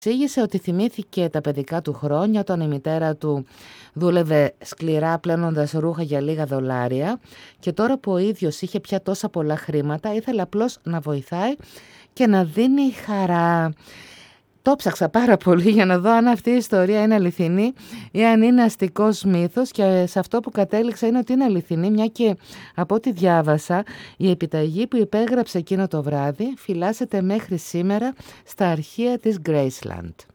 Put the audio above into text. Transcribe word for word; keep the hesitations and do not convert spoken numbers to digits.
Εξήγησε ότι θυμήθηκε τα παιδικά του χρόνια όταν η μητέρα του δούλευε σκληρά πλένοντας ρούχα για λίγα δολάρια και τώρα που ο ίδιος είχε πια τόσα πολλά χρήματα ήθελε απλώς να βοηθάει και να δίνει χαρά. Το ψάξα πάρα πολύ για να δω αν αυτή η ιστορία είναι αληθινή ή αν είναι αστικός μύθος, και σε αυτό που κατέληξα είναι ότι είναι αληθινή, μια και από ό,τι διάβασα η επιταγή που υπέγραψε εκείνο το βράδυ φυλάσσεται μέχρι σήμερα στα αρχεία της Graceland.